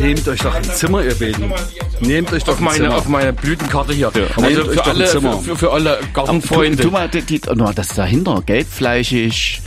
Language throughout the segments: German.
nehmt euch doch ein Zimmer, ihr Beten. Nehmt euch doch ein Zimmer. Auf meine Blütenkarte hier. Ja, also für alle Gartenfreunde. Tu mal, das dahinter, gelbfleischig.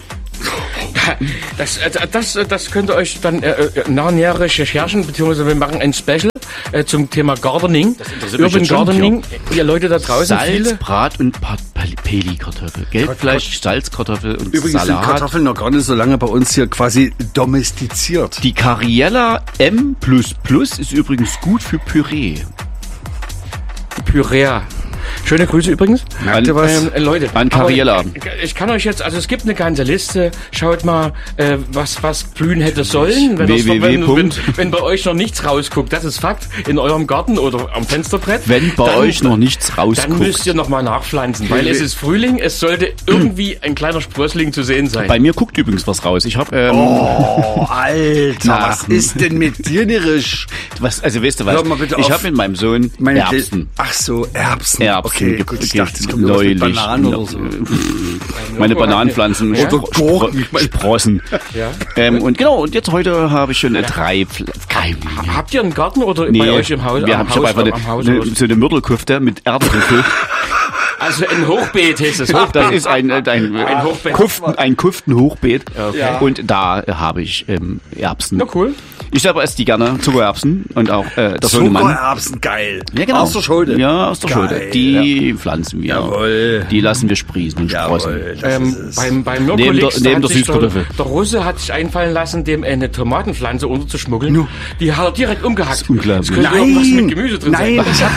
Das könnt ihr euch dann nachher recherchieren, beziehungsweise wir machen ein Special zum Thema Gardening. Urban Gardening. Ihr Leute da draußen. Salz, Brat und Peli-Kartoffel. Gelbfleisch, Salzkartoffel und Übrigens Salat. sind Kartoffeln noch gar nicht so lange bei uns hier quasi domestiziert. Die Cariella M++ ist übrigens gut für Püree. Püree. Schöne Grüße übrigens. Merkt ihr was? Leute, An Cariella. Ich kann euch jetzt, also es gibt eine ganze Liste. Schaut mal, was blühen hätte sollen. Wenn bei euch noch nichts rausguckt, das ist Fakt, in eurem Garten oder am Fensterbrett. Wenn bei euch noch nichts rausguckt. Dann müsst ihr nochmal nachpflanzen, weil es ist Frühling, es sollte irgendwie ein kleiner Sprössling zu sehen sein. Bei mir guckt übrigens was raus. Ich habe Oh, Alter, was ist denn mit dir nerisch? Also weißt du was? Hör mal bitte ich auf. habe mit meinem Sohn Erbsen. Ach so, Erbsen. Okay, gut, ich dachte, es kommt neulich, mit Bananen oder so. Meine Bananenpflanzen Oder Gurken. Sprossen. Ja. Und genau, und jetzt heute habe ich schon 3 Habt ihr einen Garten oder bei euch im Haus? Ich habe einfach so eine Mürtelkufte mit Erdrüffel. Also ein Hochbeet heißt es. Das ist ein Hochbeet. ein Kuftenhochbeet. Okay. Und da habe ich Erbsen. Na cool. Ich selber esse die gerne, Zuckererbsen und auch der Sohnemann. Zuckererbsen, geil. Ja, genau. Aus der Schulde. Ja, aus der Geil, Schulde. Die pflanzen wir. Jawohl. Die lassen wir sprießen und sprossen. Beim Mirkolix, neben der Süßkartoffel. Der Russe hat sich einfallen lassen, dem eine Tomatenpflanze unterzuschmuggeln. Die hat er direkt umgehackt. Das ist unglaublich. Es könnte irgendwas mit Gemüse drin sein.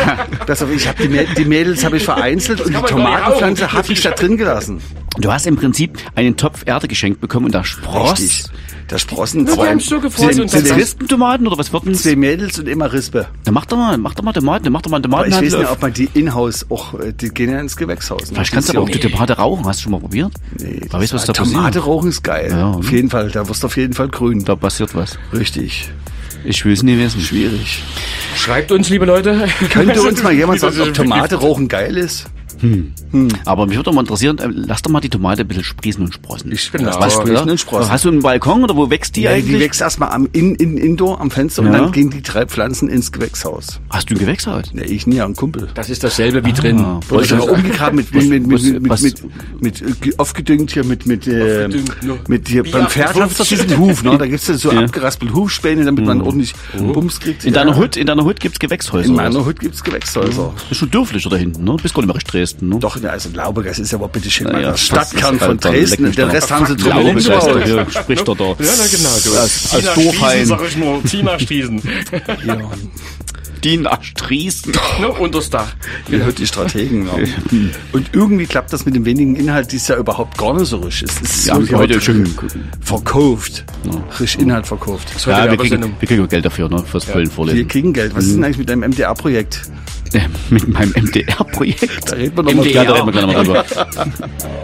Ich habe die Mädels habe ich vereinzelt und die kann man gar nicht Tomatenpflanze rauchen. habe ich da drin gelassen. Du hast im Prinzip einen Topf Erde geschenkt bekommen und da spross. Richtig. Da sprossen Wir haben uns so gefreut. Und Sind Rispentomaten oder was wird denn? 2 Mädels und immer Rispe. Dann mach doch mal Tomaten, Aber ich weiß nicht, ob man die in-house auch, die gehen ja ins Gewächshaus. Ne? Vielleicht kannst du aber auch die Tomate rauchen. Hast du schon mal probiert? Nee, Da weißt du, was da Tomate passiert. rauchen ist geil. Ja, auf jeden Fall, da wirst du auf jeden Fall grün. Da passiert was. Richtig. Ich will es nie wissen. Schwierig. Schreibt uns, liebe Leute. Könnte uns mal jemand sagen, ob Tomate rauchen geil ist? Aber mich würde doch mal interessieren, lass doch mal die Tomate ein bisschen sprießen und sprossen. Ich Genau. lass mal sprießen und sprossen. Hast du einen Balkon oder wo wächst die Ja, eigentlich? die wächst erstmal am Indoor am Fenster und Ja. dann gehen die 3 Pflanzen ins Gewächshaus. Hast du ein Gewächshaus? Ne, ich nie, ein Kumpel. Das ist dasselbe wie drin. Wurde ich aber umgegraben mit aufgedüngt hier mit hier beim Pferd hast du diesen Huf, ne? Da gibt's ja so abgeraspelt Hufspäne, damit man ordentlich Bums kriegt. In deiner Hut gibt's Gewächshäuser. In meiner Hut gibt's Gewächshäuser. Das ist schon dürflich da hinten, ne? Du bist gar nicht mehr recht Dresden, ne? Doch, also Laubergas ist aber bitte schön mal Ja, der Stadtkern von dann Dresden. leck mich Den doch. Rest haben sie drum Glaube, links Geister, überall. hier spricht er da. Ja, na genau. Du. Als Tina Dorfheim. Striesen, sag ich nur. Tina Striesen. Die nach Striesen. Ne, unters Dach. Ihr hört die Strategen. Ja. Und irgendwie klappt das mit dem wenigen Inhalt dieses Jahr überhaupt gar nicht so richtig. Es ist Wir haben so heute schön. verkauft. Richtig Inhalt verkauft. Ja, wir kriegen vollen Geld dafür, ne? Fürs vollen Wir Vorlesen. kriegen Geld. Was ist denn eigentlich mit deinem MDR-Projekt? Mit meinem MDR-Projekt. Da reden wir noch mal Ja, da reden wir gleich nochmal drüber.